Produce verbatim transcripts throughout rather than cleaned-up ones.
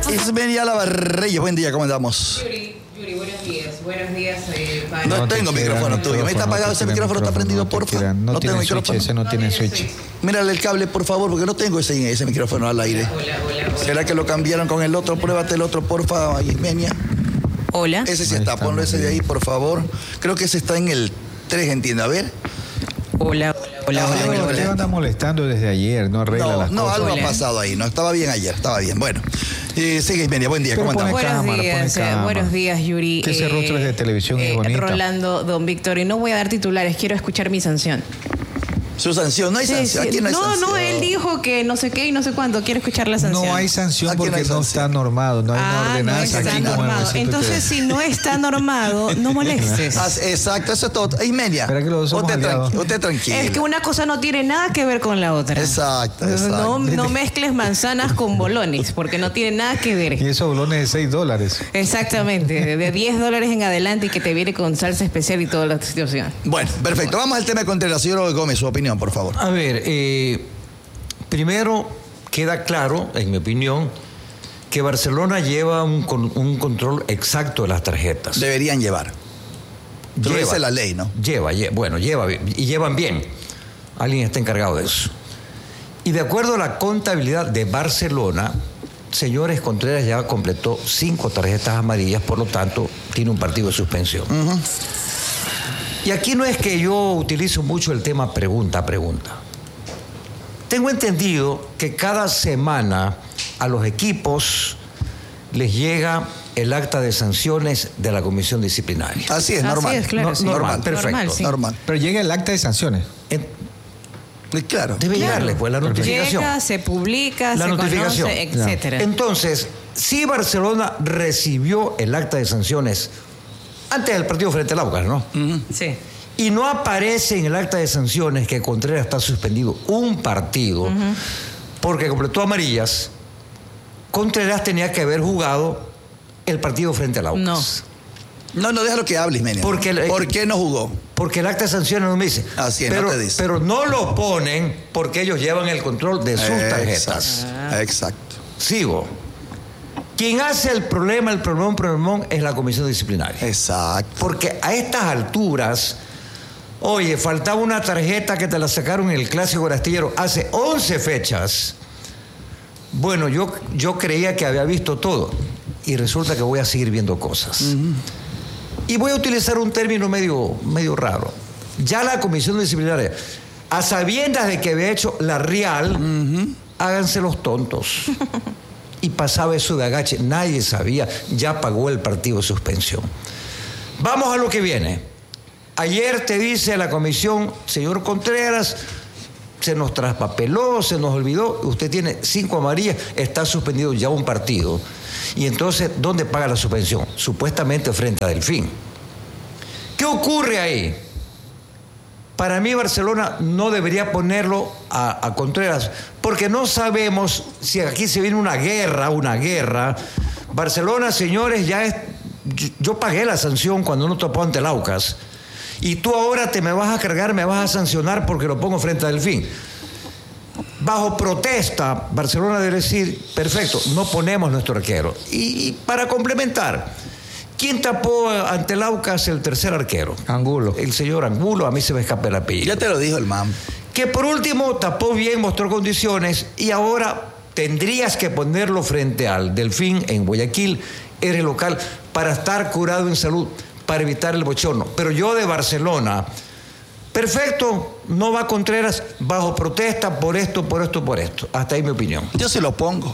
Ismenia Lavarreyes, buen día, ¿cómo andamos? Yuri, Yuri, buenos días. Buenos días. Eh, para... No, no tengo micrófono tuyo. ¿Me está apagado ese micrófono? ¿Está prendido, por favor? No, no tengo micrófono. Ese no, no tiene switch. switch. Mírale el cable, por favor, porque no tengo ese, ese micrófono al aire. Hola, hola, hola. ¿Será que lo cambiaron con el otro? Pruébate el otro, porfa, Ismenia. Hola. Ese sí está, ponlo ese de ahí, por favor. Creo que ese está en el tres, entiendo. A ver. Hola, hola, Ah, hola, bueno, hola. Usted anda molestando desde ayer, no arregla No, las no, cosas. algo Hola. ha pasado ahí. No, estaba bien ayer, estaba bien. Bueno, eh, sigue Ismenia, buen día, Pero ¿cómo pone andamos? Buenos cámara, días, pone eh, cámara. buenos días, Yuri. Que ese rostro es de televisión es bonita. Rolando, don Víctor, y no voy a dar titulares, quiero escuchar mi sanción. Su sanción, no hay Sí, sanción. sí. Aquí no hay no, sanción. no, él dijo que no sé qué y no sé cuánto, quiero escuchar la sanción. No hay sanción Aquí no porque hay no sanción. está normado, no hay Ah, una no ordenanza está aquí como en el normado. municipio Entonces, que- si no está normado, no molestes. Ah, exacto, eso es todo. Ismenia, Espera que los dos somos usted, aliados. tranqui- usted tranquilo. Es que una cosa no tiene nada que ver con la otra. Exacto, exacto. No, no mezcles manzanas con bolones, porque no tiene nada que ver. Y esos bolones de seis dólares. Exactamente, de diez dólares en adelante y que te viene con salsa especial y toda la situación. Bueno, perfecto. Vamos al tema de Contreras. Señor Gómez, su opinión, por favor. A ver, eh, primero queda claro, en mi opinión, que Barcelona lleva un, con- un control exacto de las tarjetas. Deberían llevar. Lo Lleva. dice la ley, ¿no? Lleva, lle- bueno, lleva bien, y llevan bien. Alguien está encargado de eso. Y de acuerdo a la contabilidad de Barcelona, señores, Contreras ya completó cinco tarjetas amarillas, por lo tanto, tiene un partido de suspensión. Y aquí no es que yo utilizo mucho el tema pregunta a pregunta. Tengo entendido que cada semana a los equipos les llega el acta de sanciones de la comisión disciplinaria. Así es, Así normal. es, claro, No- sí. Normal, perfecto. Normal, sí. normal. Pero llega el acta de sanciones. En- Y claro. debe Claro. llegarle pues la notificación. Llega, se publica, La se notificación. conoce, etcétera. Entonces, si Barcelona recibió el acta de sanciones antes del partido frente al Aucas, ¿no? Sí. Y no aparece en el acta de sanciones que Contreras está suspendido un partido porque completó amarillas, Contreras tenía que haber jugado el partido frente al Aucas. No, no, déjalo que hable, Ismenia. Porque el- ¿Por qué no jugó? Porque el acta de sanciones no me dice. Así es, no pero, te dice. pero no lo ponen porque ellos llevan el control de sus tarjetas. Exacto. Exacto. Sigo. Quien hace el problema, el problemón, problemón, es la comisión disciplinaria. Exacto. Porque a estas alturas, oye, faltaba una tarjeta que te la sacaron en el Clásico Astillero hace once fechas. Bueno, yo, yo creía que había visto todo y resulta que voy a seguir viendo cosas. Y voy a utilizar un término medio, medio raro. Ya la comisión disciplinaria, a sabiendas de que había hecho la Real, háganse los tontos. Y pasaba eso de agache, nadie sabía, ya pagó el partido de suspensión. Vamos a lo que viene. Ayer te dice la comisión, señor Contreras, se nos traspapeló, se nos olvidó, usted tiene cinco amarillas, está suspendido ya un partido. Y entonces, ¿dónde paga la suspensión? Supuestamente frente a Delfín. ¿Qué ocurre ahí? Para mí Barcelona no debería ponerlo a, a Contreras, porque no sabemos si aquí se viene una guerra, una guerra. Barcelona, señores, ya es... Yo, yo pagué la sanción cuando no topó ante el Aucas. Y tú ahora te me vas a cargar, me vas a sancionar porque lo pongo frente a Delfín. Bajo protesta, Barcelona debe decir, perfecto, no ponemos nuestro arquero. Y, y para complementar, ¿quién tapó ante el Aucas el tercer arquero? Angulo. El señor Angulo, a mí se me escapa el apellido. Ya te lo dijo el man. Que por último tapó bien, mostró condiciones y ahora tendrías que ponerlo frente al Delfín en Guayaquil, eres local, para estar curado en salud, para evitar el bochorno. Pero yo de Barcelona, perfecto, no va Contreras bajo protesta por esto, por esto, por esto. Hasta ahí mi opinión. Yo sí lo pongo.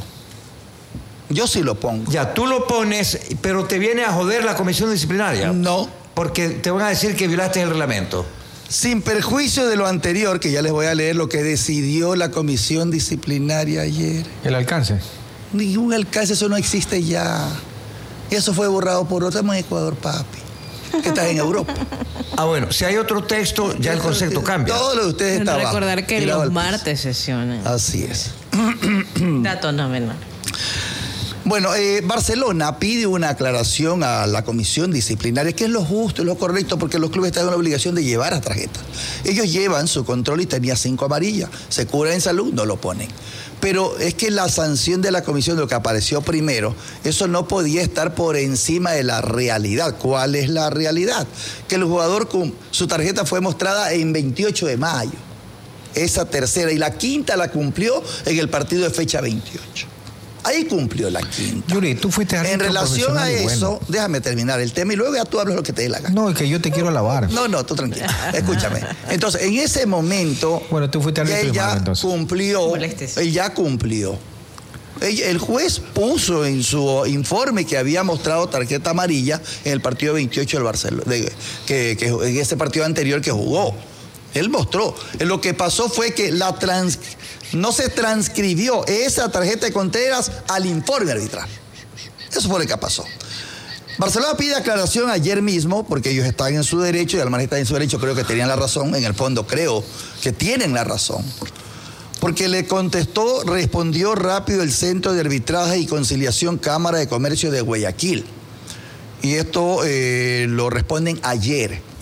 Yo sí lo pongo. Ya, tú lo pones, pero te viene a joder la comisión disciplinaria. No. Porque te van a decir que violaste el reglamento. Sin perjuicio de lo anterior, que ya les voy a leer lo que decidió la comisión disciplinaria ayer. El alcance. Ningún alcance, eso no existe ya. Eso fue borrado por otro. Estamos en Ecuador, papi. Que estás en Europa. Ah, bueno, si hay otro texto, ya el concepto cambia. Todo lo de ustedes está abajo, Recordar que tirado los al piso. martes sesionan. Así es. Datos no menores. Bueno, eh, Barcelona pide una aclaración a la comisión disciplinaria, que es lo justo y lo correcto, porque los clubes están en la obligación de llevar a tarjeta. Ellos llevan su control y tenía cinco amarillas. Se cura en salud, no lo ponen. Pero es que la sanción de la comisión, de lo que apareció primero, eso no podía estar por encima de la realidad. ¿Cuál es la realidad? Que el jugador, su tarjeta fue mostrada en veintiocho de mayo. Esa tercera. Y la quinta la cumplió en el partido de fecha veintiocho. Ahí cumplió la quinta. Yuri, tú fuiste árbitro En relación a profesional y eso, bueno. déjame terminar el tema y luego ya tú hablas lo que te dé la gana. No, es que yo te quiero alabar. No, no, tú tranquilo. Escúchame. Entonces, en ese momento, Bueno, tú fuiste árbitro él y ya malo, entonces. cumplió. Molestes. Él ya cumplió. El, el juez puso en su informe que había mostrado tarjeta amarilla en el partido veintiocho del Barcelona, de, que, que en ese partido anterior que jugó. Él mostró. Lo que pasó fue que la trans, no se transcribió esa tarjeta de Contreras al informe arbitral. Eso fue lo que pasó. Barcelona pide aclaración ayer mismo, porque ellos están en su derecho, y Almanés está en su derecho, creo que tenían la razón, en el fondo creo que tienen la razón. Porque le contestó, respondió rápido el Centro de Arbitraje y Conciliación Cámara de Comercio de Guayaquil. Y esto eh, lo responden ayer.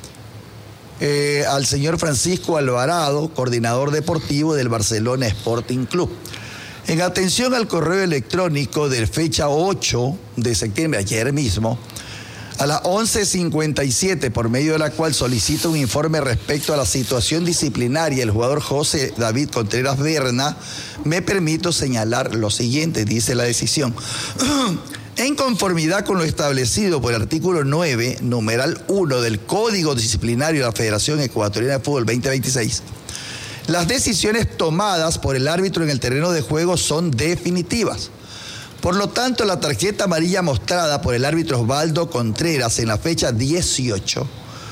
Eh, al señor Francisco Alvarado, coordinador deportivo del Barcelona Sporting Club. En atención al correo electrónico de fecha ocho de septiembre, ayer mismo, a las once cincuenta y siete, por medio de la cual solicita un informe respecto a la situación disciplinaria del jugador José David Contreras Berna, me permito señalar lo siguiente, dice la decisión. En conformidad con lo establecido por el artículo nueve, numeral uno del Código Disciplinario de la Federación Ecuatoriana de Fútbol veinte veintiséis, las decisiones tomadas por el árbitro en el terreno de juego son definitivas. Por lo tanto, la tarjeta amarilla mostrada por el árbitro Osvaldo Contreras en la fecha dieciocho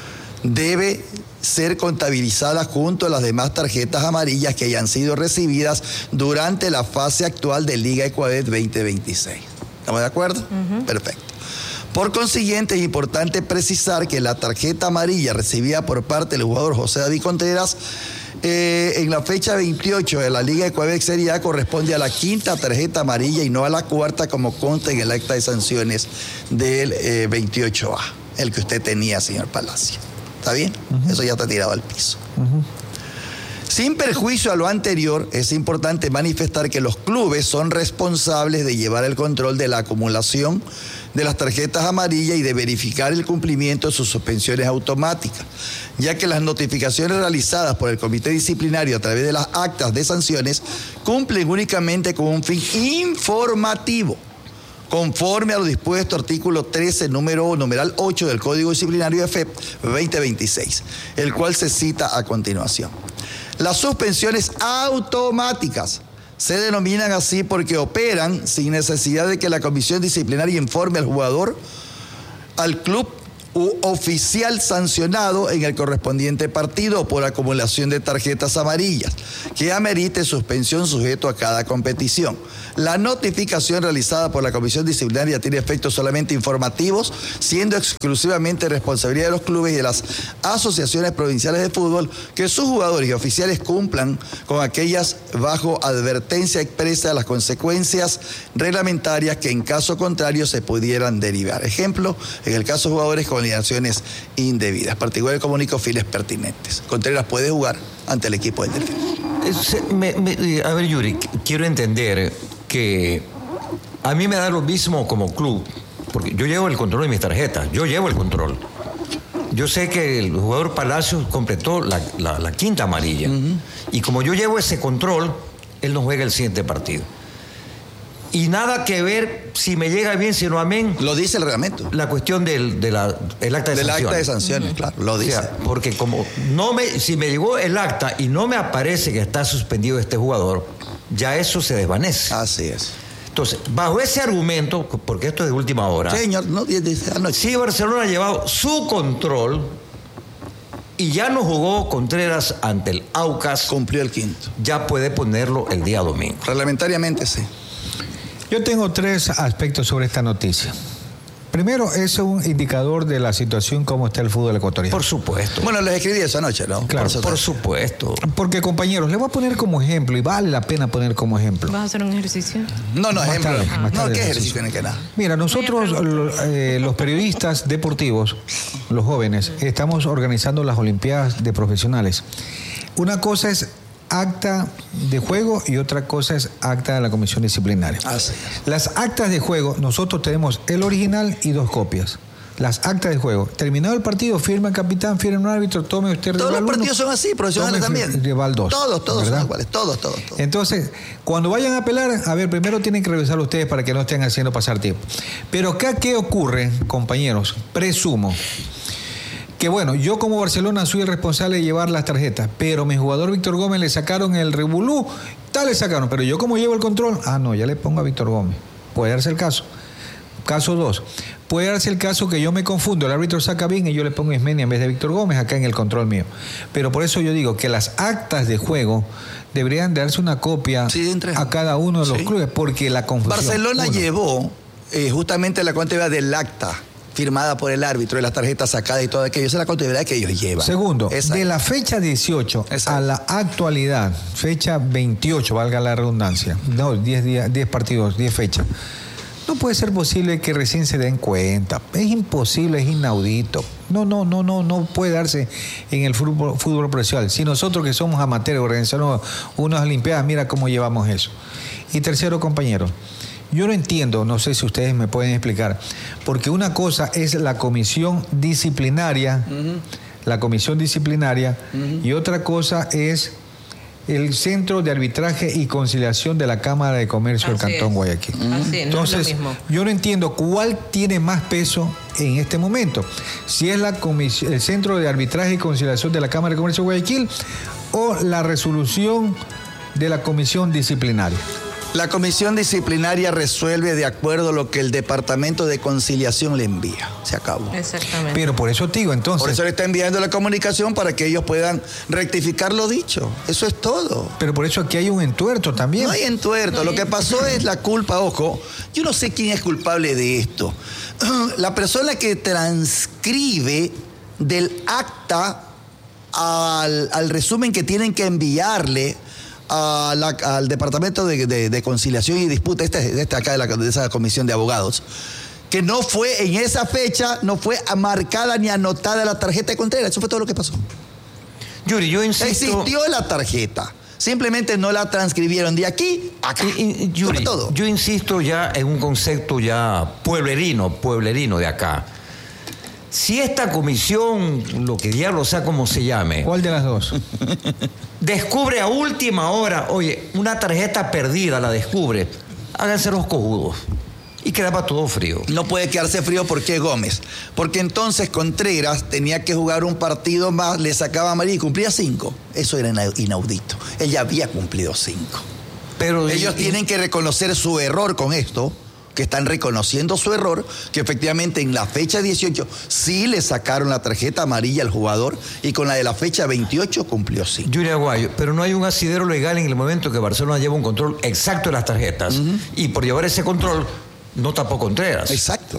debe ser contabilizada junto a las demás tarjetas amarillas que hayan sido recibidas durante la fase actual de Liga Ecuadet veinte veintiséis. ¿Estamos de acuerdo? Uh-huh. Perfecto. Por consiguiente, es importante precisar que la tarjeta amarilla recibida por parte del jugador José David Contreras eh, en la fecha veintiocho de la Liga Ecuadet Serie A corresponde a la quinta tarjeta amarilla y no a la cuarta, como consta en el acta de sanciones del eh, veintiocho A, el que usted tenía, señor Palacio. ¿Está bien? Uh-huh. Eso ya está tirado al piso. Uh-huh. Sin perjuicio a lo anterior, es importante manifestar que los clubes son responsables de llevar el control de la acumulación de las tarjetas amarillas y de verificar el cumplimiento de sus suspensiones automáticas, ya que las notificaciones realizadas por el Comité Disciplinario a través de las actas de sanciones cumplen únicamente con un fin informativo, conforme a lo dispuesto artículo trece, número numeral ocho del Código Disciplinario de F E P veinte veintiséis, el cual se cita a continuación. Las suspensiones automáticas se denominan así porque operan sin necesidad de que la comisión disciplinaria informe al jugador, al club u oficial sancionado en el correspondiente partido por acumulación de tarjetas amarillas, que amerite suspensión sujeto a cada competición. La notificación realizada por la comisión disciplinaria tiene efectos solamente informativos, siendo exclusivamente responsabilidad de los clubes y de las asociaciones provinciales de fútbol que sus jugadores y oficiales cumplan con aquellas bajo advertencia expresa de las consecuencias reglamentarias que en caso contrario se pudieran derivar. Ejemplo, en el caso de jugadores con alineaciones indebidas. Particular comunico fines pertinentes. Contreras puede jugar ante el equipo del Delfín. Me, me, a ver, Yuri, quiero entender que a mí me da lo mismo como club, porque yo llevo el control de mis tarjetas, yo llevo el control. Yo sé que el jugador Palacios completó la, la, la quinta amarilla, uh-huh. y como yo llevo ese control, él no juega el siguiente partido. Y nada que ver si me llega bien, si no amén. Lo dice el reglamento. La cuestión del de la, el acta de del sanciones. Del acta de sanciones, uh-huh. claro, lo dice. O sea, porque como no me, si me llegó el acta y no me aparece que está suspendido este jugador, ya eso se desvanece. Así es. Entonces, bajo ese argumento, porque esto es de última hora. Señor, no, dice anoche. Si Barcelona ha llevado su control y ya no jugó Contreras ante el Aucas. Cumplió el quinto. Ya puede ponerlo el día domingo. Reglamentariamente sí. Yo tengo tres aspectos sobre esta noticia. Primero, es un indicador de la situación cómo está el fútbol ecuatoriano. Por supuesto. Bueno, les escribí esa noche, ¿no? Claro, por, por supuesto. Porque, compañeros, les voy a poner como ejemplo, y vale la pena poner como ejemplo. ¿Vas a hacer un ejercicio? No, no, Más ejemplo. tarde, más no, tarde ¿qué ejercicio. ejercicio ni que nada? Mira, nosotros, lo- eh, los periodistas deportivos, los jóvenes, estamos organizando las Olimpiadas de Profesionales. Una cosa es acta de juego y otra cosa es acta de la comisión disciplinaria. Así es. Las actas de juego, nosotros tenemos el original y dos copias. Las actas de juego. Terminado el partido, firma el capitán, firma un árbitro, tome usted Todos rival los uno, partidos son así, profesionales tome también. rival dos. Todos, todos ¿verdad? son iguales, todos, todos, todos. Entonces, cuando vayan a apelar, a ver, primero tienen que revisar ustedes para que no estén haciendo pasar tiempo. Pero acá, ¿qué ocurre, compañeros? Presumo que, bueno, yo como Barcelona soy el responsable de llevar las tarjetas, pero mi jugador Víctor Gómez le sacaron el revolú, tal le sacaron, pero yo como llevo el control, ah, no, ya le pongo a Víctor Gómez. Puede darse el caso. Caso dos. Puede darse el caso que yo me confundo, el árbitro saca bien y yo le pongo Ismenia en vez de Víctor Gómez acá en el control mío. Pero por eso yo digo que las actas de juego deberían darse una copia sí, entre... a cada uno de los sí. clubes, porque la confusión... Barcelona uno. llevó eh, justamente la contabilidad del acta firmada por el árbitro, de las tarjetas sacadas y todo aquello. Esa es la contabilidad que ellos llevan. Segundo, Exacto. de la fecha dieciocho Exacto. a la actualidad, fecha veintiocho, valga la redundancia, no, diez días, diez partidos, diez fechas. No puede ser posible que recién se den cuenta. Es imposible, es inaudito. No, no, no, no, no puede darse en el fútbol, fútbol profesional. Si nosotros que somos amateurs organizamos unas olimpiadas, mira cómo llevamos eso. Y tercero, compañero, yo no entiendo, no sé si ustedes me pueden explicar, porque una cosa es la comisión disciplinaria, uh-huh. la comisión disciplinaria, uh-huh. y otra cosa es el Centro de Arbitraje y Conciliación de la Cámara de Comercio del Cantón es. Guayaquil. Así es, Entonces, no es lo mismo. Yo no entiendo cuál tiene más peso en este momento. Si es la comisión, el Centro de Arbitraje y Conciliación de la Cámara de Comercio de Guayaquil o la resolución de la Comisión Disciplinaria. La comisión disciplinaria resuelve de acuerdo a lo que el Departamento de Conciliación le envía. Se acabó. Exactamente. Pero por eso te digo, entonces... Por eso le está enviando la comunicación para que ellos puedan rectificar lo dicho. Eso es todo. Pero por eso aquí hay un entuerto también. No hay entuerto. No, lo que pasó es la culpa, ojo. Yo no sé quién es culpable de esto. La persona que transcribe del acta al, al resumen que tienen que enviarle A la, al Departamento de, de, de Conciliación y Disputa, este, este acá de, la, de esa comisión de abogados, que no fue en esa fecha, no fue marcada ni anotada la tarjeta de Contreras. Eso fue todo lo que pasó. Yuri, yo insisto... Existió la tarjeta, simplemente no la transcribieron de aquí a acá. Y, y, Yuri, eso fue todo. Yo insisto ya en un concepto ya pueblerino, pueblerino de acá. Si esta comisión, lo que diablo sea como se llame... ¿Cuál de las dos? Descubre a última hora, oye, una tarjeta perdida la descubre, háganse los cojudos. Y quedaba todo frío. No puede quedarse frío porque Gómez. Porque entonces Contreras tenía que jugar un partido más, le sacaba amarilla y cumplía cinco. Eso era inaudito. Él ya había cumplido cinco. Pero ellos y, tienen que reconocer su error con esto, que están reconociendo su error, que efectivamente en la fecha dieciocho sí le sacaron la tarjeta amarilla al jugador y con la de la fecha veintiocho cumplió sí. Yuri Aguayo, pero no hay un asidero legal en el momento que Barcelona lleva un control exacto de las tarjetas, uh-huh. y por llevar ese control no tapó Contreras. Exacto.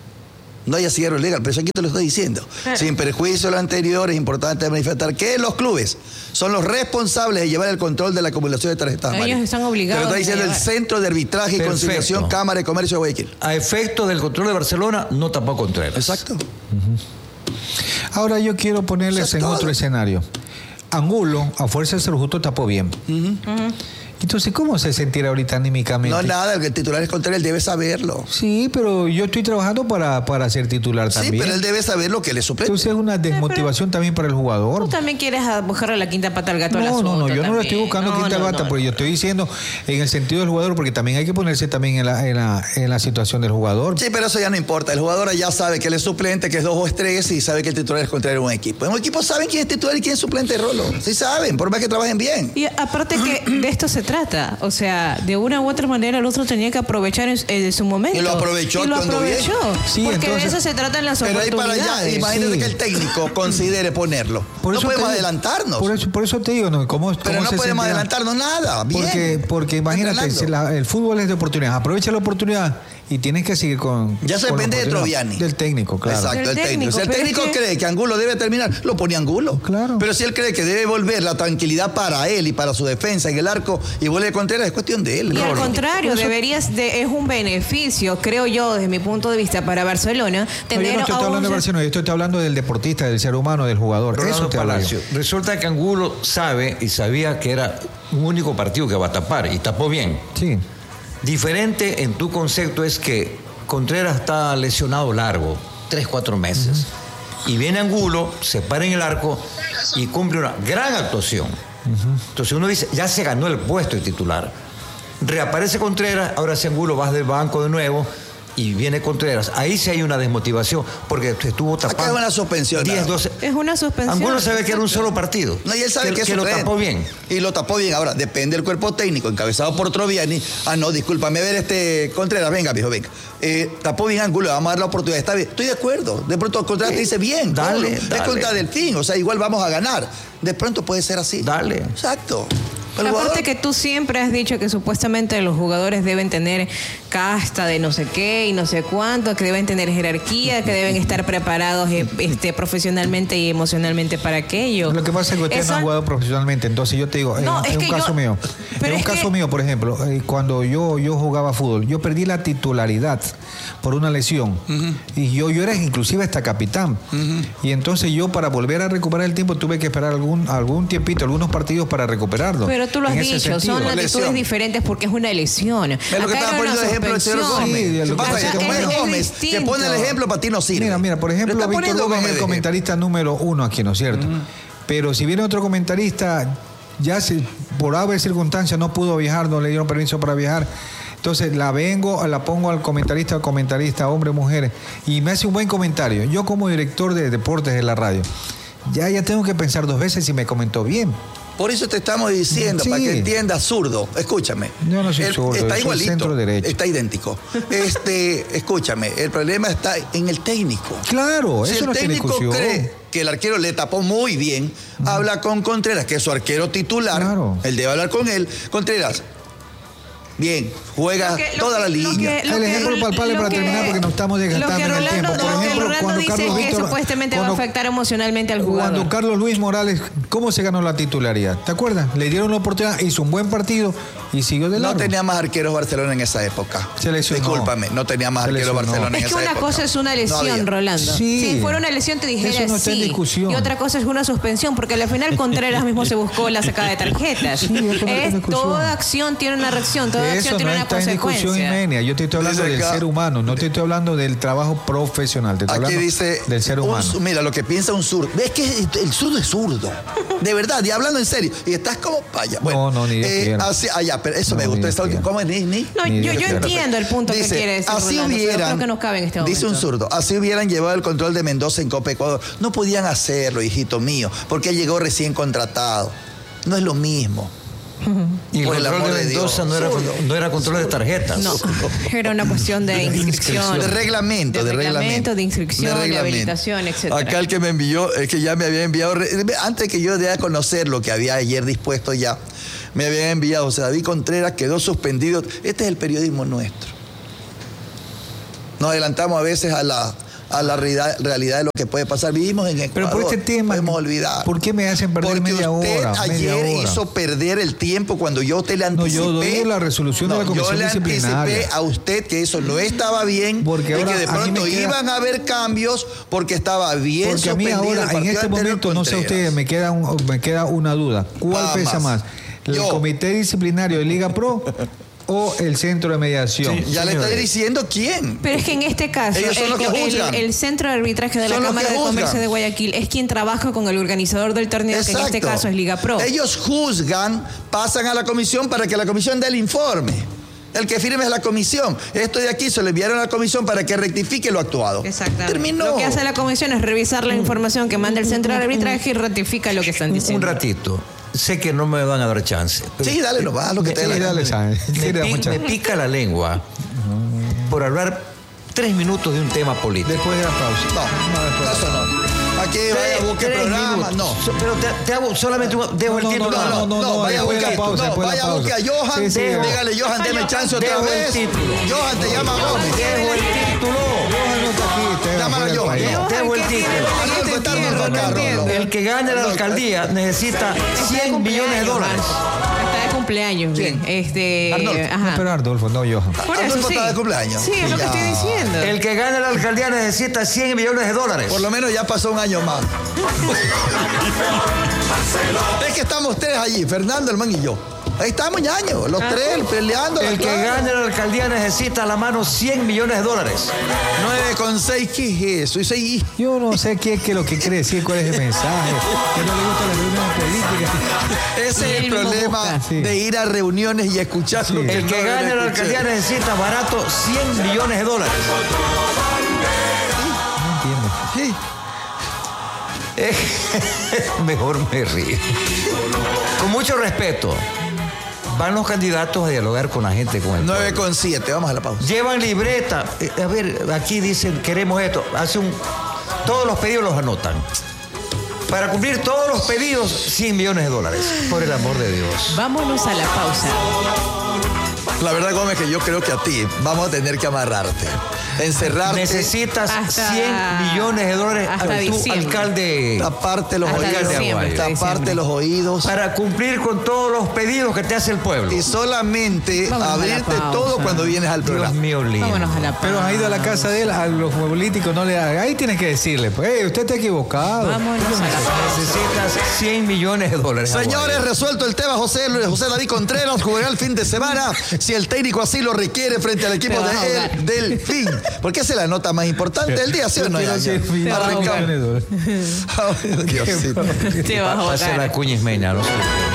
No hay asidero legal, pero eso aquí te lo estoy diciendo. Claro. Sin perjuicio de lo anterior, es importante manifestar que los clubes son los responsables de llevar el control de la acumulación de tarjetas amarillas. Ellos están obligados. Te lo está diciendo el Centro de Arbitraje y Conciliación, Cámara de Comercio de Guayaquil. A efecto del control de Barcelona, no tapó Contreras. Exacto. Uh-huh. Ahora yo quiero ponerles en todo. Otro escenario. Angulo, a fuerza de ser justo, tapó bien. Uh-huh. Uh-huh. Entonces, ¿cómo se sentirá ahorita anímicamente? No, nada, el titular es Contreras, él debe saberlo. Sí, pero yo estoy trabajando para, para ser titular también. Sí, pero él debe saber lo que le suplente. Entonces es una desmotivación también para el jugador. Tú también quieres buscarle la quinta pata al gato no, al asunto. No, no, yo también. no le estoy buscando no, quinta no, pata, no, pero no. Yo estoy diciendo en el sentido del jugador, porque también hay que ponerse también en la, en la, en la situación del jugador. Sí, pero eso ya no importa. El jugador ya sabe que él es suplente, que es dos o tres, y sabe que el titular es Contreras en un equipo. En un equipo saben quién es titular y quién es suplente de Rolo. Sí saben, por más que trabajen bien. Y aparte que de esto se trata, o sea, de una u otra manera el otro tenía que aprovechar en, en su momento. Y lo aprovechó. Y lo aprovechó. Sí, porque entonces, de eso se tratan las pero oportunidades. Pero ahí para allá, imagínate sí. que el técnico considere ponerlo. Por no podemos adelantarnos. Por eso, por eso te digo, ¿no? ¿Cómo, pero cómo no podemos adelantarnos nada. Bien. Porque, porque imagínate, si la, el fútbol es de oportunidades. Aprovecha la oportunidad y tienes que seguir con... Ya se con depende los de partidos. Troviani. Del técnico, claro. Exacto, Del el técnico. técnico, Si el pero técnico es que- cree que Angulo debe terminar, lo pone Angulo. Claro. Pero si él cree que debe volver la tranquilidad para él y para su defensa en el arco y vuelve Contreras, es cuestión de él. Y al No, contrario, deberías de, es un beneficio, creo yo, desde mi punto de vista, para Barcelona, No, tener yo no estoy a un- hablando de Barcelona, yo estoy hablando del deportista, del ser humano, del jugador. Rolando Eso te hablo yo. Palacio. Resulta que Angulo sabe y sabía que era un único partido que va a tapar y tapó bien. Sí. Diferente en tu concepto es que Contreras está lesionado largo, tres, cuatro meses. Uh-huh. Y viene Angulo, se para en el arco y cumple una gran actuación. Uh-huh. Entonces uno dice, ya se ganó el puesto de titular. Reaparece Contreras, ahora si Angulo vas del banco de nuevo y viene Contreras. Ahí sí hay una desmotivación porque estuvo tapando. Acá es una suspensión. diez, doce. Es una suspensión. Angulo sabe que era un solo partido. No, y él sabe que, que, eso que lo trae. tapó bien. Y lo tapó bien. Ahora, depende del cuerpo técnico, encabezado por Troviani. Ah, no, discúlpame, ver este Contreras. Venga, viejo, venga. Eh, tapó bien Angulo, vamos a dar la oportunidad. Está bien. Estoy de acuerdo. De pronto Contreras te dice bien. Dale, Pablo, dale. es contra Delfín. O sea, igual vamos a ganar. De pronto puede ser así. Dale. Exacto. El Aparte jugador- que tú siempre has dicho que supuestamente los jugadores deben tener casta de no sé qué y no sé cuánto, que deben tener jerarquía, que deben estar preparados eh, este, profesionalmente y emocionalmente para aquello. Lo que pasa es que usted Eso- no ha jugado profesionalmente, entonces yo te digo, No, en, es en que un caso yo- mío, pero en un es caso que- mío, por ejemplo, eh, cuando yo, yo jugaba fútbol, yo perdí la titularidad por una lesión uh-huh. y yo, yo era inclusive hasta capitán uh-huh. y entonces yo para volver a recuperar el tiempo tuve que esperar algún, algún tiempito, algunos partidos para recuperarlo. Pero tú lo has en ese dicho, sentido. son Lesión. latitudes diferentes porque es una lesión. Es lo que Acá estaba era poniendo una de ejemplo el señor suspensión. Gómez. Sí, ¿Qué lo que pasa? pasa Que es que como es es Gómez, que distinto. pone el ejemplo, para ti no sirve. Mira, mira, por Lo ejemplo, está Víctor poniendo Gómez Gómez es el de comentarista número uno aquí, ¿no es cierto? Uh-huh. Pero si viene otro comentarista, ya se, por haber circunstancias no pudo viajar, no le dieron permiso para viajar. Entonces la vengo, la pongo al comentarista, al comentarista, hombre, mujeres, y me hace un buen comentario. Yo como director de deportes de la radio, ya, ya tengo que pensar dos veces si me comentó bien. Por eso te estamos diciendo, Sí. para que entiendas, zurdo. Escúchame. Yo no soy Él zurdo, está yo soy igualito. centro derecho. Está idéntico. Este, escúchame, el problema está en el técnico. Claro, Si eso el no tiene técnico discusión. cree que el arquero le tapó muy bien, uh-huh. habla con Contreras, que es su arquero titular. Claro. Él debe hablar con él. Contreras, bien, juega Lo que- lo toda que- la lo línea. que- lo El que- ejemplo palpable lo para que- terminar porque nos estamos desgastando lo que en el Rolando- tiempo. Por lo que ejemplo, Rolando cuando dice Carlos es que Víctor- supuestamente cuando- va a afectar emocionalmente al jugador. Cuando Carlos Luis Morales, ¿cómo se ganó la titularidad? ¿Te acuerdas? Le dieron la oportunidad, hizo un buen partido y siguió de No largo. tenía más arqueros Barcelona en esa época. Se lesionó. Discúlpame, no tenía más Se arqueros lesionó. Barcelona en Es que esa una época. cosa es una No lesión, había. Rolando. Sí. Si fuera una lesión te dijera Eso no está en sí. discusión. Y otra cosa es una suspensión, porque al final Contreras mismo se buscó la sacada de tarjetas. Sí, eso no está en es, discusión. toda acción tiene una reacción, toda Eso acción no tiene una está en discusión, consecuencia. Imenia. Yo te estoy hablando Dice del acá- ser humano, no te estoy hablando del trabajo profesional. Te estoy Aquí hablando dice del ser un humano. zu- mira lo que piensa un zurdo. Es que el zurdo es zurdo. De verdad, y hablando en serio. Y estás como paya. Bueno, No, no, ni Dios eh, quiera. así, ah, ya, pero eso No, me ni gustó. Dios Esa última- quiera. ¿Cómo es? Ni, ni? No, Ni yo, Dios yo quiera. entiendo el punto Dice, que quiere decir así Rolando, pero hubieran, creo que no cabe en este momento. dice un zurdo, así hubieran llevado el control de Mendoza en Copa Ecuador. No podían hacerlo, hijito mío, porque él llegó recién contratado. No es lo mismo. Y el Por el control amor de de Mendoza Dios. no era, Zurdo. no era control de tarjetas. No, era una cuestión de inscripción. De reglamento, de, de reglamento, de inscripción, de reglamento. habilitación, etcétera. Acá el que me envió, es que ya me había enviado, antes que yo dé a conocer lo que había ayer dispuesto ya, me habían enviado, o sea, David Contreras quedó suspendido. Este es el periodismo nuestro. Nos adelantamos a veces a la, a la realidad, realidad de lo que puede pasar. Vivimos en Ecuador. Pero por este tema, podemos olvidar. ¿por qué me hacen perder Porque media usted hora? media ayer hora? hizo perder el tiempo cuando yo te le No, anticipé. yo doy la resolución de la comisión yo le disciplinaria. anticipé a usted que eso no estaba bien, Porque y ahora que de a mí pronto me queda- iban a haber cambios porque estaba bien Porque a mí suspendido el ahora, en partido este anterior momento, no sé Contreras. ustedes, me queda, un- me queda una duda. ¿Cuál Va pesa más. más? ¿El Yo. comité disciplinario de Liga Pro o el centro de mediación? Sí. Ya le Señores. estoy diciendo quién. Pero es que en este caso, Ellos son el, los que el- juzgan. el centro de arbitraje de la Son los Cámara que de juzgan. Comercio de Guayaquil es quien trabaja con el organizador del torneo, que en este Exacto. caso es Liga Pro. Ellos juzgan, pasan a la comisión para que la comisión dé el informe. El que firme es la comisión. Esto de aquí se lo enviaron a la comisión para que rectifique lo actuado. Exactamente. Terminó. Lo que hace la comisión es revisar la información que manda el centro de arbitraje y ratifica lo que están Un diciendo. ratito. Sé que no me van a dar chance. pero Sí, dale nomás, lo que te dé la Sí, gana. dale, Sáenz. Sí, Me, da pi- mucha- me pica la lengua por hablar tres minutos de un tema político. Después de la pausa. No, después. eso no. Aquí vaya, busque Tres programa. minutos. No. So- pero te, te hago solamente un, dejo No, el no, título. no, no, no, no, vaya a después de la buscar, pausa, no, después de la vaya a buscar a pausa. Johan, Sí, sí, dígale, Johan, deme chance otra Dejo el vez. título. Johan te llama Gómez. Dejo Rolo. El que gane la alcaldía necesita cien millones de dólares. Está de cumpleaños. ¿Quién? Este, Arnolfo. ajá. No, pero Ardolfo, no yo. Por eso Arnolfo sí. está de cumpleaños. Sí, es lo que Ya. estoy diciendo. El que gane la alcaldía necesita cien millones de dólares. Por lo menos ya pasó un año más. Es que estamos tres allí, Fernando, el man y yo. Ahí estamos, ñaño, los tres peleando. la El que clave. gane la alcaldía necesita a la mano cien millones de dólares. nueve con seis, ¿qué es eso? Y seis. Yo no sé qué es que lo que quiere decir, cuál es el mensaje. Que no le gustan las reuniones políticas. Ese es el Él mismo problema busca. Sí. de ir a reuniones y escuchar Sí. lo que El no que debe gane la escuchar. alcaldía necesita barato cien millones de dólares. No entiendo. Sí. Eh, Mejor me río. Con mucho respeto, van los candidatos a dialogar con la gente, con el nueve pueblo. con siete, vamos a la pausa. Llevan libreta. Eh, a ver, aquí dicen, queremos esto. Hace un, todos los pedidos los anotan. Para cumplir todos los pedidos, cien millones de dólares. Por el amor de Dios. Vámonos a la pausa. La verdad, Gómez, que yo creo que a ti vamos a tener que amarrarte, encerrarte, Necesitas Hasta- cien millones de dólares hasta a tu diciembre. alcalde taparte los Hasta oídos, diciembre, hasta taparte diciembre. los oídos para cumplir con todos los pedidos que te hace el pueblo. y solamente Vámonos a la abrirte pausa. todo cuando vienes al Dios programa. mío lindo. Vámonos a la pausa. Pero han ido a la casa de él, a los políticos no le hagan. Ahí tienes que decirle, pues, "Ey, usted está equivocado. Vámonos a la pausa. Necesitas cien millones de dólares. Señores, Aguayo. resuelto el tema. José, José David Contreras jugará el fin de semana si el técnico así lo requiere frente al equipo Te vas a de ahogar. El Delfín. Porque esa es la nota más importante del día, ¿sí o no? Yo quiero Yaña? cien millones de Arrancamos. dólares. Ay, Diosito. Te vas a Pase la ahogar. cuña ismeña, ¿no?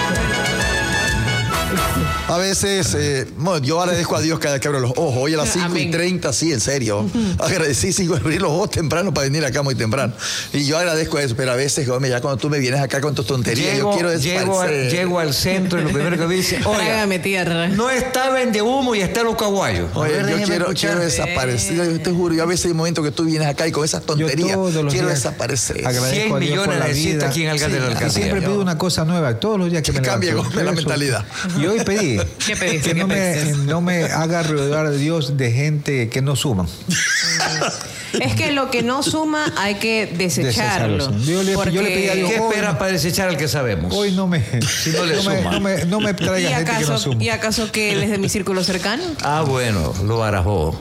A veces, eh, bueno, yo agradezco a Dios cada que abro los ojos. Hoy a las cinco y Amén. treinta, sí, en serio. Agradecí cinco abrir los ojos temprano para venir acá muy temprano. Y yo agradezco eso, pero a veces, Gómez, ya cuando tú me vienes acá con tus tonterías, Llego, yo quiero llego, a- desaparecer. llego al centro y lo primero que me dice, oiga, Trágame tierra. no estaba en de humo y está en los caguayos. A Oye, ver, yo déjeme quiero, escuchar. quiero desaparecer. Yo te juro, yo a veces hay momentos que tú vienes acá y con esas tonterías, todos los quiero días desaparecer. agradezco cien a Dios por millones la necesita vida. aquí en alcalde Sí, de la Y alcaldía. siempre pido una cosa nueva, todos los días que Que me cambie, levanto. Gómez, la Eso. mentalidad. Y hoy pedí ¿Qué pediste? que ¿Qué no me, pediste? no me haga rodear a Dios de gente que no suman. Es que lo que no suma hay que desecharlo. Desecharlo, sí. Yo le- yo le pedí a Dios, ¿Qué hoy espera no- para desechar al que sabemos? Hoy no me, no le no me, suma. no me, no me ¿Y traiga gente que no acaso, suma. ¿Y acaso que él es de mi círculo cercano? Ah, bueno, lo barajó.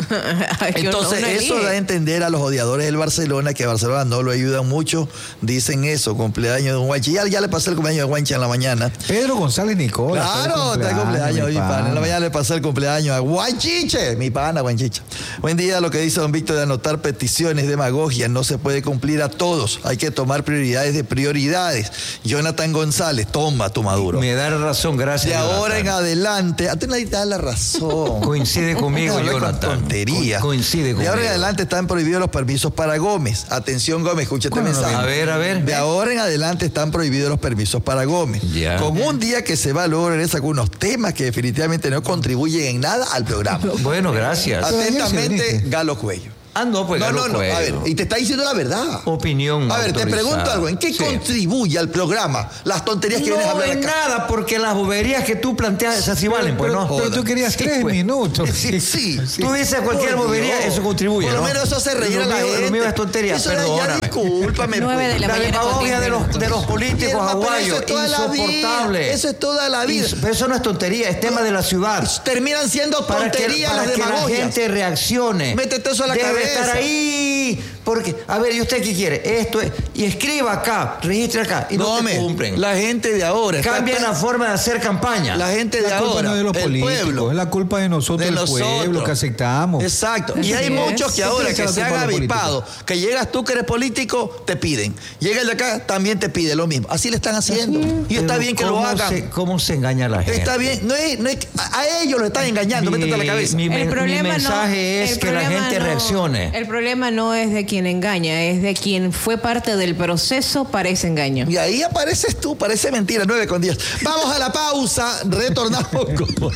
Es que uno- Entonces, uno eso elige. da a entender a los odiadores del Barcelona que a Barcelona no lo ayudan mucho. Dicen eso, cumpleaños de un Guanchi. Ya, ya le pasé el cumpleaños de Guanchi en la mañana. Pedro González Nicola. Claro, está el cumpleaños, mi pana. En la mañana le pasé el cumpleaños a Guanchiche, mi pana Guanchiche. Buen día, lo que dice don Víctor de anotar peticiones, demagogia, no se puede cumplir a todos. Hay que tomar prioridades de prioridades. Jonathan González, toma tu Maduro. Me da razón, gracias. De ahora en Jonathan. adelante, a ti nadie te da la razón. Coincide conmigo, Habla con Jonathan. tontería. Co- coincide De ahora en conmigo. adelante están prohibidos los permisos para Gómez. Atención, Gómez, escucha este ¿Cuándo no mensaje. A ver, a ver. De ahora en adelante están prohibidos los permisos para Gómez. Ya. Con un día que se va a lograr esa con unos temas que definitivamente no contribuyen en nada al programa. Bueno, gracias. Pero ayer sí Atentamente, viniste. Galo Cuello. Ah, no, pues No, Galo no, no. A ver, Cuello. y te está diciendo la verdad. Opinión A ver, te autorizada. pregunto algo. ¿En qué Sí. contribuye al programa las tonterías que vienes a No, hablar en acá? nada, porque las boberías que tú planteas, esas sí valen, pues, pero, ¿no? pero tú querías Sí, tres pues. minutos. Sí, sí. Tú dices cualquier Por bobería, Dios. eso contribuye, Por lo ¿no? menos eso hace reír Lo a la mío- gente. Lo mío es tontería, Eso ya- ya perdóname. discúlpame. Nueve de la La mañana con demagogia diez de los, minutos. de los políticos Pero aguayos, eso es toda la vida. insoportable. Eso es toda la vida. Ins- Pero eso no es tontería, es tema de la ciudad. Terminan siendo Para que, tonterías para las que la demagogias. gente reaccione. Métete eso a la Debe cabeza. estar ahí. Porque, a ver, ¿y usted qué quiere? Esto es. Y escriba acá, registre acá. Y no, te hombre, cumplen. la gente de ahora. está Cambian tan- la forma de hacer campaña. La gente de La culpa ahora. no es de los el políticos, pueblo. es la culpa de nosotros, de el nosotros. pueblo, que aceptamos. Exacto. Y Así hay es. muchos que ¿Por qué ahora echa que la se han culpa a los avispado, que llegas tú que eres político, te piden. Llega el de acá, también te pide lo mismo. Así le están haciendo. Y está Pero bien que lo ¿cómo hagan. se- ¿Cómo se engaña a la gente? Está bien. No es, no es- a a ellos lo están engañando. Mi- Métete a la cabeza. mi- El mi problema mensaje no, es el que la problema gente no- reaccione. El problema no es de quien engaña, es de quien fue parte del proceso para ese engaño. Y ahí apareces tú, parece mentira, nueve con diez. Vamos a la pausa, retornamos con...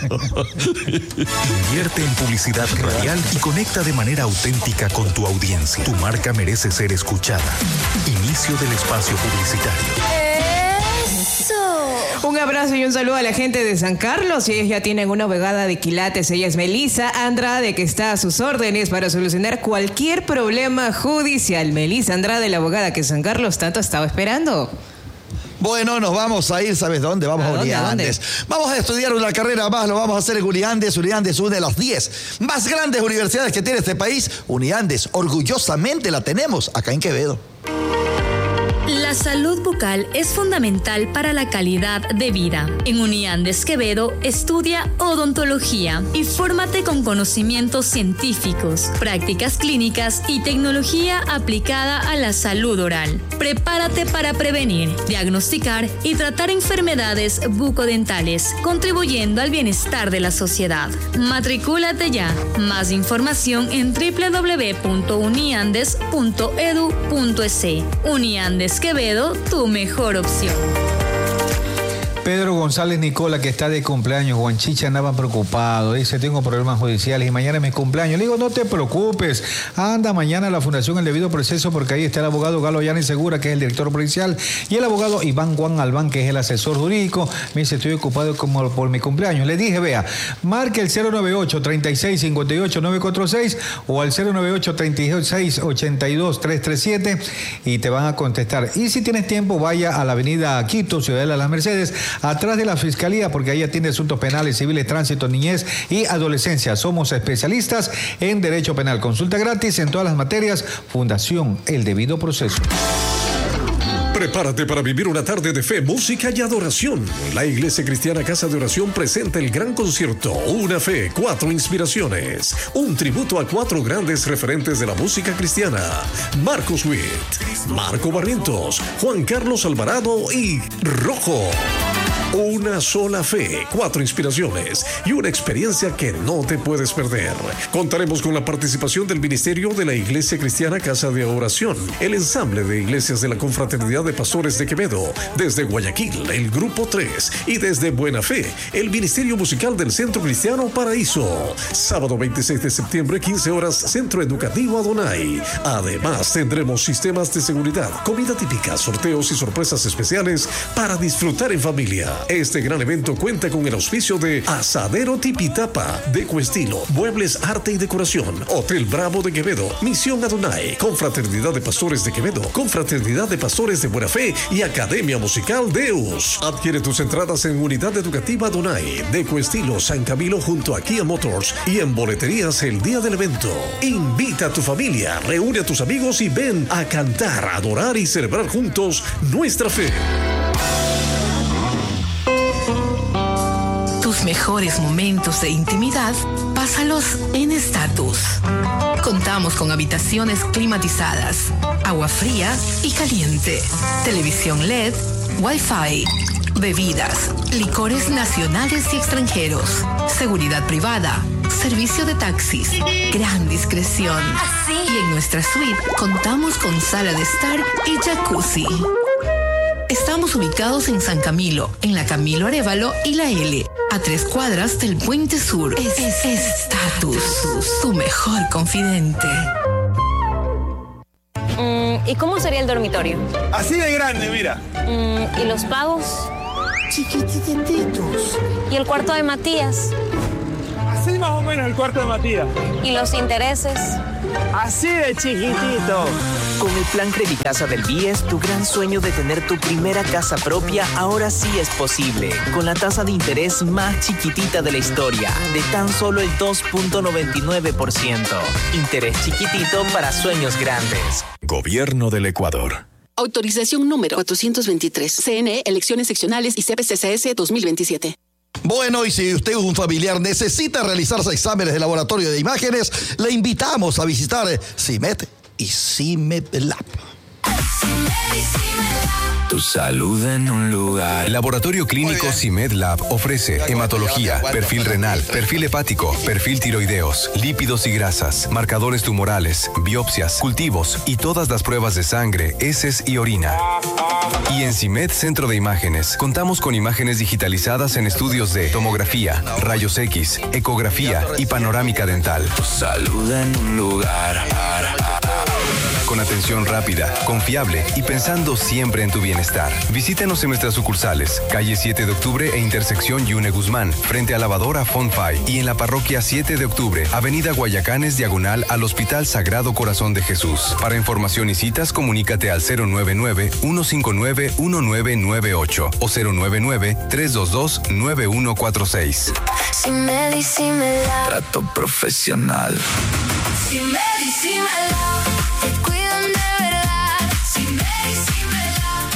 Invierte en publicidad radial y conecta de manera auténtica con tu audiencia. Tu marca merece ser escuchada. Inicio del espacio publicitario. Eso. Un abrazo y un saludo a la gente de San Carlos. Y ellos ya tienen una abogada de quilates. Ella es Melissa Andrade, que está a sus órdenes para solucionar cualquier problema judicial. Melissa Andrade, la abogada que San Carlos tanto estaba esperando. Bueno, nos vamos a ir, ¿sabes dónde? Vamos a, a Uniandes. Vamos a estudiar una carrera más, lo vamos a hacer en Uniandes. Uniandes, una de las diez más grandes universidades que tiene este país. Uniandes, orgullosamente la tenemos acá en Quevedo. La salud bucal es fundamental para la calidad de vida. En Uniandes Quevedo estudia odontología y fórmate con conocimientos científicos, prácticas clínicas y tecnología aplicada a la salud oral. Prepárate para prevenir, diagnosticar y tratar enfermedades bucodentales, contribuyendo al bienestar de la sociedad. Matricúlate ya. Más información en doble u doble u doble u punto uniandes punto edu punto es. Uniandes Quevedo, tu mejor opción. Pedro González Nicola, que está de cumpleaños, Juanchicha andaba preocupado, dice, tengo problemas judiciales y mañana es mi cumpleaños. Le digo, no te preocupes, anda mañana a la Fundación El Debido Proceso, porque ahí está el abogado Galo Yanes Segura, que es el director provincial, y el abogado Iván Juan Albán, que es el asesor jurídico. Me dice, estoy ocupado como por mi cumpleaños. Le dije, vea, marque el cero nueve ocho, treinta y seis, cincuenta y ocho, nueve cuatro seis o al cero nueve ocho, treinta y seis, ochenta y dos, trescientos treinta y siete y te van a contestar. Y si tienes tiempo, vaya a la avenida Quito, Ciudadela de las Mercedes, atrás de la Fiscalía, porque ahí atiende asuntos penales, civiles, tránsito, niñez y adolescencia. Somos especialistas en derecho penal. Consulta gratis en todas las materias. Fundación El Debido Proceso. Prepárate para vivir una tarde de fe, música y adoración. La Iglesia Cristiana Casa de Oración presenta el gran concierto Una Fe, Cuatro Inspiraciones. Un tributo a cuatro grandes referentes de la música cristiana: Marcos Witt, Marco Barrientos, Juan Carlos Alvarado y Rojo. Una sola fe, cuatro inspiraciones y una experiencia que no te puedes perder. Contaremos con la participación del Ministerio de la Iglesia Cristiana Casa de Oración, el ensamble de iglesias de la Confraternidad de Pastores de Quevedo, desde Guayaquil, el Grupo tres, y desde Buena Fe, el Ministerio Musical del Centro Cristiano Paraíso. Sábado veintiséis de septiembre, quince horas, Centro Educativo Adonai. Además, tendremos sistemas de seguridad, comida típica, sorteos y sorpresas especiales para disfrutar en familia. Este gran evento cuenta con el auspicio de Asadero Tipitapa, Deco Estilo, Muebles, Arte y Decoración, Hotel Bravo de Quevedo, Misión Adonai, Confraternidad de Pastores de Quevedo, Confraternidad de Pastores de Buena Fe y Academia Musical Deus. Adquiere tus entradas en Unidad Educativa Adonai, Deco Estilo, San Camilo junto a Kia Motors y en boleterías el día del evento. Invita a tu familia, reúne a tus amigos y ven a cantar, adorar y celebrar juntos nuestra fe. Tus mejores momentos de intimidad, pásalos en Status. Contamos con habitaciones climatizadas, agua fría y caliente, televisión L E D, Wi-Fi, bebidas, licores nacionales y extranjeros, seguridad privada, servicio de taxis, gran discreción. Y en nuestra suite contamos con sala de estar y jacuzzi. Estamos ubicados en San Camilo, en la Camilo Arévalo y la L, a tres cuadras del Puente Sur. Es Status, tu mejor confidente. Mm, ¿Y cómo sería el dormitorio? Así de grande, mira. Mm, ¿Y los pagos? Chiquitititos. ¿Y el cuarto de Matías? Así más o menos el cuarto de Matías. ¿Y los intereses? Así de chiquitito. Con el plan Credicasa del B I E S, tu gran sueño de tener tu primera casa propia ahora sí es posible. Con la tasa de interés más chiquitita de la historia, de tan solo el dos punto noventa y nueve por ciento. Interés chiquitito para sueños grandes. Gobierno del Ecuador. Autorización número cuatrocientos veintitrés. C N E, elecciones seccionales y C P C C S dos mil veintisiete. Bueno, y si usted o un familiar necesita realizarse exámenes de laboratorio de imágenes, le invitamos a visitar CIMED y CIMEDLab. Tu salud en un lugar. El Laboratorio Clínico CIMEDLab ofrece hematología, perfil renal, perfil hepático, perfil tiroideos, lípidos y grasas, marcadores tumorales, biopsias, cultivos y todas las pruebas de sangre, heces y orina. Y en CIMED Centro de Imágenes contamos con imágenes digitalizadas en estudios de tomografía, rayos X, ecografía y panorámica dental. Tu salud en un lugar. con atención rápida, confiable y pensando siempre en tu bienestar. Visítanos en nuestras sucursales, calle siete de octubre e intersección Yune Guzmán, frente a lavadora Fonfay, y en la parroquia siete de octubre, avenida Guayacanes, diagonal al Hospital Sagrado Corazón de Jesús. Para información y citas, comunícate al cero nueve nueve, uno cinco nueve, uno nueve nueve ocho o cero nueve nueve, tres dos dos, nueve uno cuatro seis. Si me disimula, trato profesional. Si me disimula, te cuidan de verdad. Si me disimula.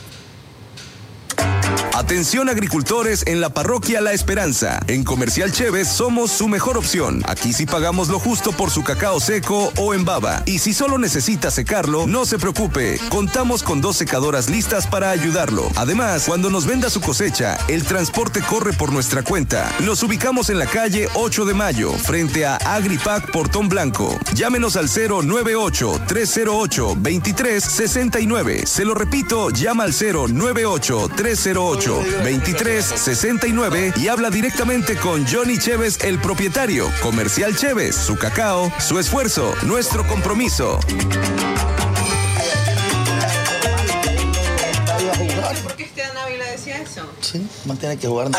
Atención agricultores en la parroquia La Esperanza. En Comercial Chévez somos su mejor opción. Aquí sí pagamos lo justo por su cacao seco o en baba. Y si solo necesita secarlo, no se preocupe. Contamos con dos secadoras listas para ayudarlo. Además, cuando nos venda su cosecha, el transporte corre por nuestra cuenta. Los ubicamos en la calle ocho de mayo, frente a Agripac Portón Blanco. Llámenos al cero nueve ocho, tres cero ocho, veintitrés sesenta y nueve. Se lo repito, llama al cero nueve ocho, tres cero ocho, veintitrés sesenta y nueve y habla directamente con Johnny Chévez, el propietario. Comercial Chévez, su cacao, su esfuerzo, nuestro compromiso. ¿Por qué Esteban Ávila decía eso? Sí, más tiene que jugar.